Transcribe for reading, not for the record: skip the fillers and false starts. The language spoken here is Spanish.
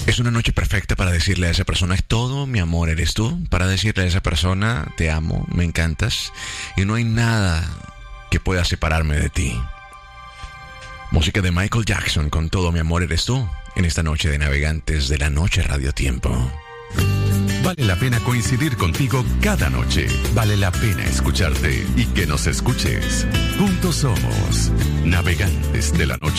Es una noche perfecta para decirle a esa persona, todo mi amor eres tú. Para decirle a esa persona, te amo, me encantas. Y no hay nada que pueda separarme de ti. Música de Michael Jackson con Todo mi amor eres tú. En esta noche de Navegantes de la Noche Radio Tiempo. Vale la pena coincidir contigo cada noche. Vale la pena escucharte y que nos escuches. Juntos somos Navegantes de la Noche.